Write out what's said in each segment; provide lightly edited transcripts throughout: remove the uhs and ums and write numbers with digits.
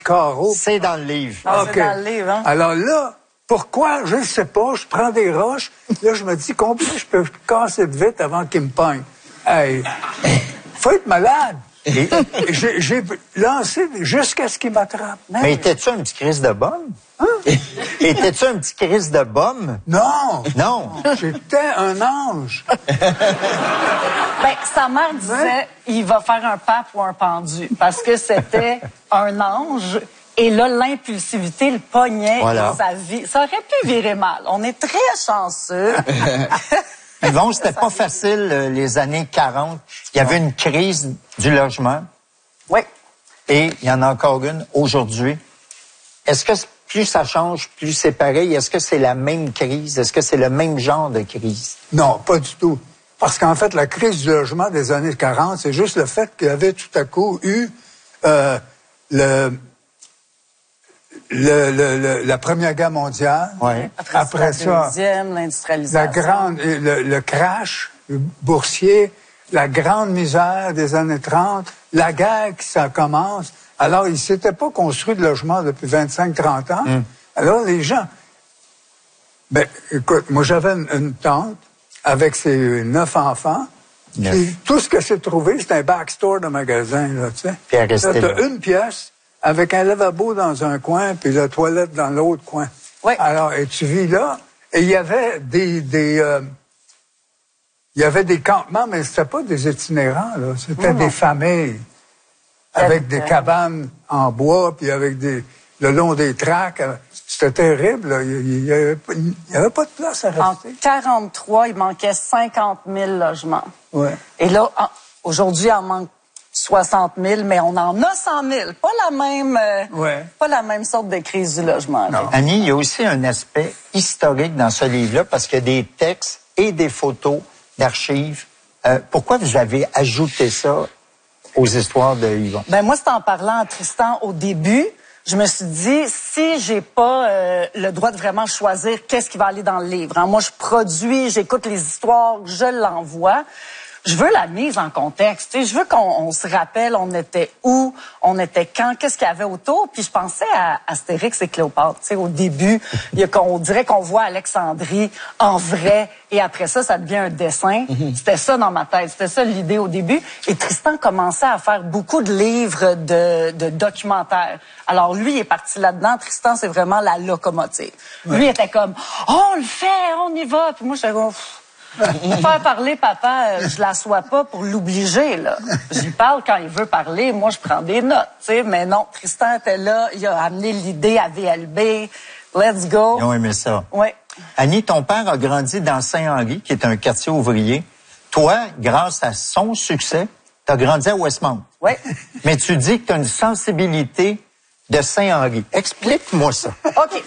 carreaux. C'est dans le livre. Ah, OK. c'est dans le livre, hein? Alors là, pourquoi? Je ne sais pas. Je prends des roches. Là, je me dis, combien je peux casser de vite avant qu'il me pogne? Hey, faut être malade. Et j'ai lancé jusqu'à ce qu'il m'attrape. Mais étais-tu un petit Christ de bombe? Hein? Étais-tu un petit Christ de bombe? Non! Non. J'étais un ange. Ben, sa mère disait, il va faire un pape ou un pendu, parce que c'était un ange. Et là, l'impulsivité le pognait Voilà. dans sa vie. Ça aurait pu virer mal. On est très chanceux. Yvon, c'était pas facile, les années 40. Il y avait une crise du logement Oui. et il y en a encore une aujourd'hui. Est-ce que plus ça change, plus c'est pareil? Est-ce que c'est la même crise? Est-ce que c'est le même genre de crise? Non, pas du tout. Parce qu'en fait, la crise du logement des années 40, c'est juste le fait qu'il y avait tout à coup eu la Première Guerre mondiale. Ouais. Après ça, Deuxième, l'industrialisation. le crash boursier, la grande misère des années 30, la guerre qui ça commence. Alors, il ne s'était pas construit de logement depuis 25-30 ans. Alors, les gens... Ben, écoute, moi, j'avais une tante avec ses 9 enfants. Puis, tout ce que c'est trouvé, c'est un backstore de magasin, là, tu sais. Puis elle restait Là, t'as là. une pièce avec un lavabo dans un coin, puis la toilette dans l'autre coin. Oui. Alors, et tu vis là, et il y avait il y avait des campements, mais c'était pas des itinérants, là. C'était des familles avec des cabanes en bois, puis avec le long des tracts. C'était terrible, là. Il y avait pas de place à En rester. 43, il manquait 50 000 logements. Ouais. Et là, aujourd'hui, il en manque 60 000, mais on en a 100 000. Pas la même sorte de crise du logement. là. Annie, il y a aussi un aspect historique dans ce livre-là parce qu'il y a des textes et des photos d'archives. Pourquoi vous avez ajouté ça aux histoires de Yvon? Ben moi, c'est en parlant à Tristan au début, je me suis dit, si j'ai pas le droit de vraiment choisir qu'est-ce qui va aller dans le livre, hein, moi je produis, j'écoute les histoires, je l'envoie. Je veux la mise en contexte. Tu sais, je veux qu'on se rappelle, on était où, on était quand, qu'est-ce qu'il y avait autour. Puis je pensais à Astérix et Cléopâtre. Tu sais, au début, on dirait qu'on voit Alexandrie en vrai. Et après ça, ça devient un dessin. C'était ça dans ma tête. C'était ça l'idée au début. Et Tristan commençait à faire beaucoup de livres de documentaires. Alors lui, il est parti là-dedans. Tristan, c'est vraiment la locomotive. Lui, il était comme, oh, on le fait, on y va. Puis moi, j'étais comme... Faire parler papa, je l'assois pas pour l'obliger, là. J'y parle quand il veut parler, moi je prends des notes, tu sais, mais non, Tristan était là, il a amené l'idée à VLB, let's go. Ils ont aimé ça. Oui. Annie, ton père a grandi dans Saint-Henri, qui est un quartier ouvrier. Toi, grâce à son succès, tu as grandi à Westmount. Oui. Mais tu dis que tu as une sensibilité de Saint-Henri. Explique-moi ça. OK.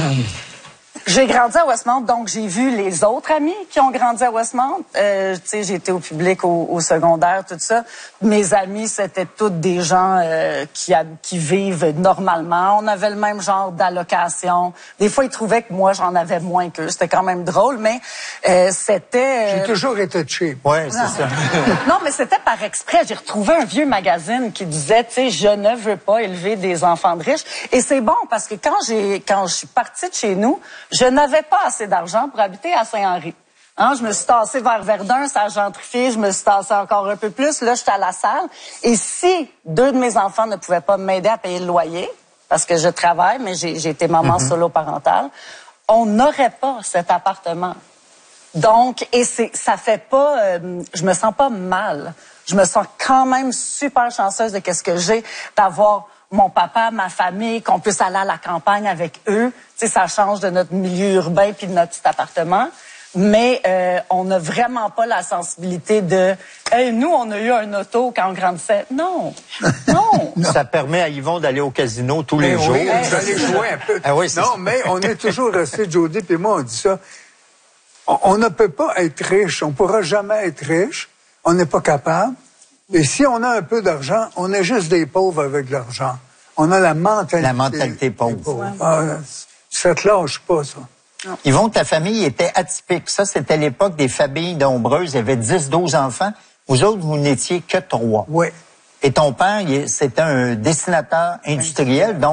J'ai grandi à Westmount, donc j'ai vu les autres amis qui ont grandi à Westmount. Tu sais, j'ai été au public, au secondaire, tout ça. Mes amis, c'était tous des gens qui vivent normalement. On avait le même genre d'allocation. Des fois, ils trouvaient que moi, j'en avais moins qu'eux. C'était quand même drôle, mais c'était... J'ai toujours été cheap. Oui, c'est ça. Non, mais c'était par exprès. J'ai retrouvé un vieux magazine qui disait, tu sais, je ne veux pas élever des enfants de riches. Et c'est bon parce que quand je suis partie de chez nous, je n'avais pas assez d'argent pour habiter à Saint-Henri. Hein, je me suis tassée vers Verdun, ça a gentrifié, je me suis tassée encore un peu plus. Là, j'étais à la salle. Et si 2 de mes enfants ne pouvaient pas m'aider à payer le loyer, parce que je travaille, mais j'ai été maman solo parentale, on n'aurait pas cet appartement. Donc, et ça fait pas, je me sens pas mal. Je me sens quand même super chanceuse de qu'est-ce que j'ai, d'avoir mon papa, ma famille, qu'on puisse aller à la campagne avec eux. Tu sais, ça change de notre milieu urbain puis de notre petit appartement. Mais on n'a vraiment pas la sensibilité de hey, nous, on a eu un auto quand on grandissait. Non. Non. Ça permet à Yvon d'aller au casino tous les jours. Oui, vous allez jouer un peu. Ah oui, c'est non, ça. mais on est toujours resté, Jody puis moi, on dit ça. On ne peut pas être riche. On ne pourra jamais être riche. On n'est pas capable. Et si on a un peu d'argent, on est juste des pauvres avec de l'argent. On a la mentalité. La mentalité pauvre. Ouais. Ah, ça te lâche pas, ça. Yvon, ta famille était atypique. Ça, c'était l'époque des familles nombreuses. Il y avait 10-12 enfants. Vous autres, vous n'étiez que 3. Oui. Et ton père, c'était un dessinateur industriel, donc